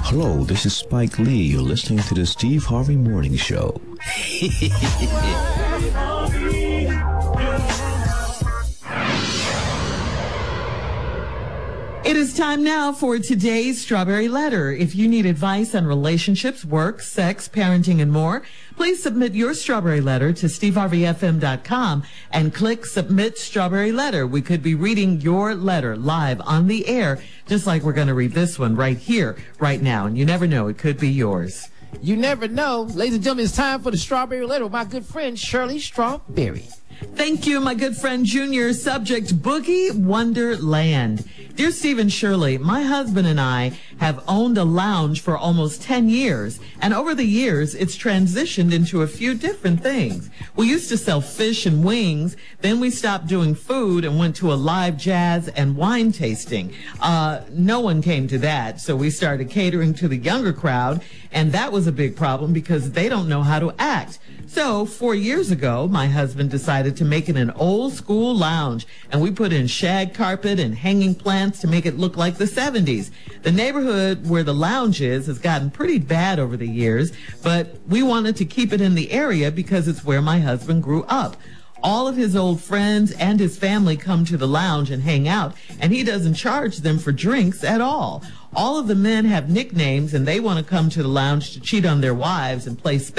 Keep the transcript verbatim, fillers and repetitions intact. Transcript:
Hello, this is Spike Lee. You're listening to the Steve Harvey Morning Show. It is time now for today's Strawberry Letter. If you need advice on relationships, work, sex, parenting, and more, please submit your Strawberry Letter to steve harvey f m dot com and click Submit Strawberry Letter. We could be reading your letter live on the air, just like we're going to read this one right here, right now. And you never know, it could be yours. You never know. Ladies and gentlemen, it's time for the Strawberry Letter with my good friend Shirley Strawberry. Thank you, my good friend Junior. Subject, Boogie Wonderland. Dear Steve and Shirley, my husband and I have owned a lounge for almost ten years, and over the years, it's transitioned into a few different things. We used to sell fish and wings, then we stopped doing food and went to a live jazz and wine tasting. Uh, no one came to that, so we started catering to the younger crowd, and that was a big problem because they don't know how to act. So, four years ago, my husband decided to make it an old-school lounge, and we put in shag carpet and hanging plants to make it look like the seventies. The neighborhood where the lounge is has gotten pretty bad over the years, but we wanted to keep it in the area because it's where my husband grew up. All of his old friends and his family come to the lounge and hang out, and he doesn't charge them for drinks at all. All of the men have nicknames, and they want to come to the lounge to cheat on their wives and play